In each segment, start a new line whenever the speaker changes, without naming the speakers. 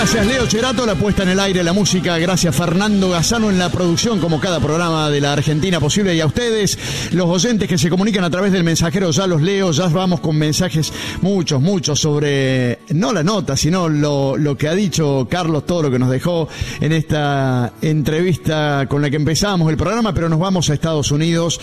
Gracias Leo Cherato, la puesta en el aire, la música. Gracias Fernando Gazzano en la producción, como cada programa de la Argentina Posible. Y a ustedes, los oyentes que se comunican a través del mensajero, ya los leo. Ya vamos con mensajes, muchos, sobre, no la nota, sino lo que ha dicho Carlos, todo lo que nos dejó en esta entrevista con la que empezamos el programa. Pero nos vamos a Estados Unidos,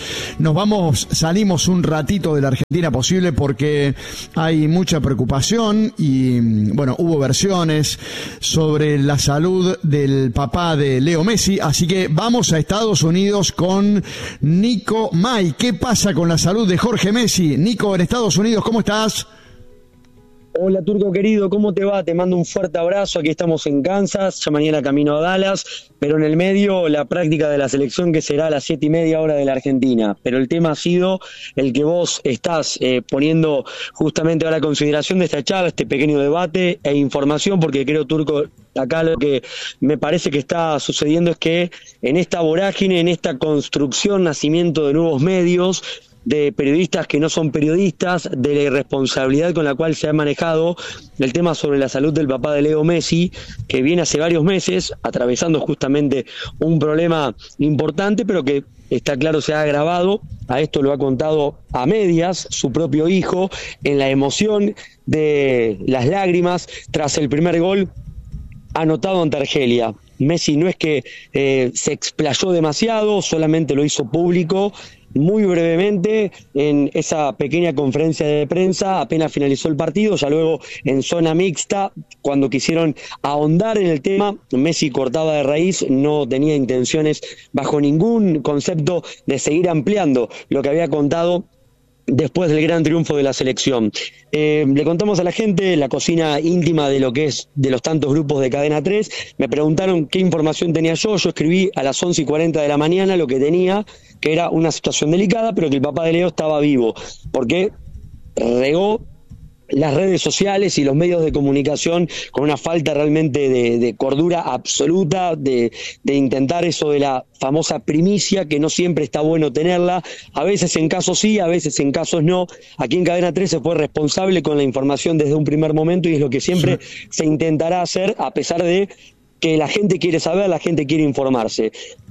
salimos un ratito de la Argentina Posible porque hay mucha preocupación y, bueno, hubo versiones sobre la salud del papá de Leo Messi, así que vamos a Estados Unidos con Nico May. ¿Qué pasa con la salud de Jorge Messi? Nico, en Estados Unidos, ¿cómo estás?
Hola Turco querido, ¿cómo te va? Te mando un fuerte abrazo, aquí estamos en Kansas, ya mañana camino a Dallas, pero en el medio la práctica de la selección que será a las 7:30 hora de la Argentina. Pero el tema ha sido el que vos estás poniendo justamente a la consideración de esta charla, este pequeño debate e información, porque creo, Turco, acá lo que me parece que está sucediendo es que en esta vorágine, en esta construcción, nacimiento de nuevos medios, de periodistas que no son periodistas, de la irresponsabilidad con la cual se ha manejado el tema sobre la salud del papá de Leo Messi, que viene hace varios meses atravesando justamente un problema importante, pero que está claro se ha agravado. A esto lo ha contado a medias su propio hijo, en la emoción de las lágrimas tras el primer gol anotado ante Argelia. Messi no es que se explayó demasiado, solamente lo hizo público muy brevemente en esa pequeña conferencia de prensa apenas finalizó el partido. Ya luego en zona mixta, cuando quisieron ahondar en el tema, Messi cortaba de raíz, no tenía intenciones bajo ningún concepto de seguir ampliando lo que había contado después del gran triunfo de la selección. Le contamos a la gente la cocina íntima de lo que es de los tantos grupos de Cadena 3. Me preguntaron qué información tenía yo escribí a las 11:40 de la mañana lo que tenía, que era una situación delicada, pero que el papá de Leo estaba vivo, porque regó las redes sociales y los medios de comunicación con una falta realmente de cordura absoluta, de intentar eso de la famosa primicia, que no siempre está bueno tenerla, a veces en casos sí, a veces en casos no. Aquí en Cadena 3 se fue responsable con la información desde un primer momento y es lo que siempre se intentará hacer, a pesar de que la gente quiere saber, la gente quiere informarse.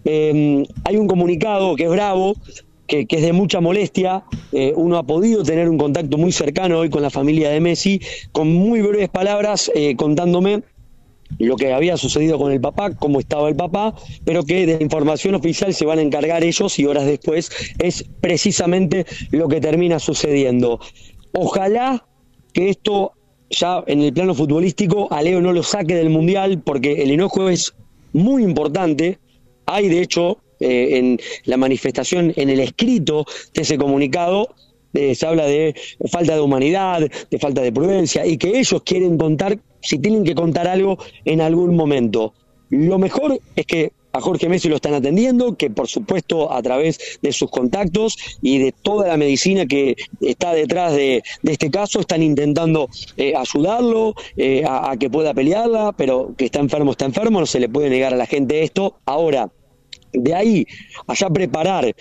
Hay un comunicado que es bravo, que es de mucha molestia. Uno ha podido tener un contacto muy cercano hoy con la familia de Messi, con muy breves palabras contándome lo que había sucedido con el papá, cómo estaba el papá, pero que de la información oficial se van a encargar ellos y horas después es precisamente lo que termina sucediendo. Ojalá que esto ya en el plano futbolístico a Leo no lo saque del Mundial, porque el enojo es muy importante. Hay de hecho en la manifestación, en el escrito de ese comunicado, se habla de falta de humanidad, de falta de prudencia, y que ellos quieren contar, si tienen que contar algo en algún momento. Lo mejor es que a Jorge Messi lo están atendiendo, que por supuesto a través de sus contactos y de toda la medicina que está detrás de este caso, están intentando ayudarlo a que pueda pelearla, pero que está enfermo, no se le puede negar a la gente esto. Ahora, de ahí allá preparar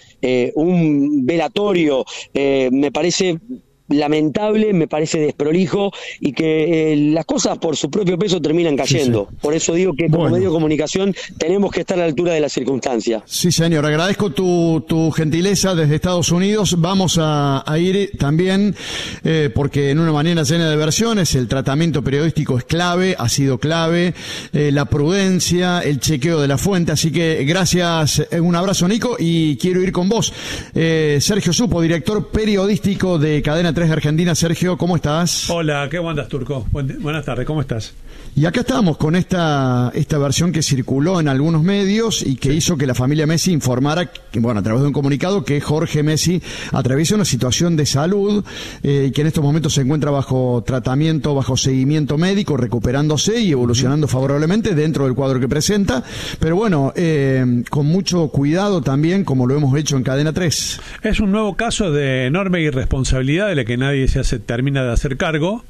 un velatorio me parece lamentable, me parece desprolijo y que las cosas por su propio peso terminan cayendo. Sí. Por eso digo que como medio de comunicación tenemos que estar a la altura de las circunstancias.
Sí, señor, agradezco tu gentileza desde Estados Unidos. Vamos a ir también porque en una manera llena de versiones el tratamiento periodístico es clave, ha sido clave, la prudencia, el chequeo de la fuente, así que gracias, un abrazo Nico, y quiero ir con vos. Sergio Supo, director periodístico de Cadena 3 Argentina. Sergio, ¿cómo estás?
Hola, ¿qué andas, Turco? Buenas tardes, ¿cómo estás?
Y acá estamos con esta versión que circuló en algunos medios y que hizo que la familia Messi informara, bueno, a través de un comunicado, que Jorge Messi atraviesa una situación de salud y que en estos momentos se encuentra bajo tratamiento, bajo seguimiento médico, recuperándose y evolucionando favorablemente dentro del cuadro que presenta, pero bueno, con mucho cuidado también, como lo hemos hecho en Cadena 3.
Es un nuevo caso de enorme irresponsabilidad de la que nadie termina de hacer cargo.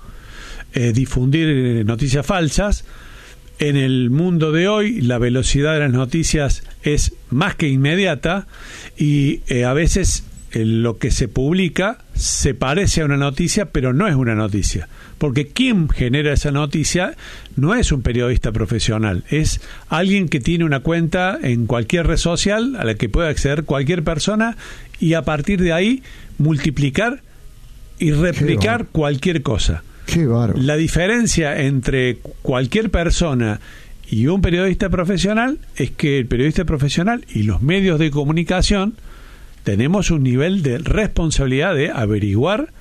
Difundir noticias falsas. En el mundo de hoy la velocidad de las noticias es más que inmediata y a veces lo que se publica se parece a una noticia, pero no es una noticia. Porque quien genera esa noticia no es un periodista profesional, es alguien que tiene una cuenta en cualquier red social a la que puede acceder cualquier persona y a partir de ahí multiplicar y replicar cualquier cosa.
Qué bárbaro.
La diferencia entre cualquier persona y un periodista profesional es que el periodista profesional y los medios de comunicación tenemos un nivel de responsabilidad de averiguar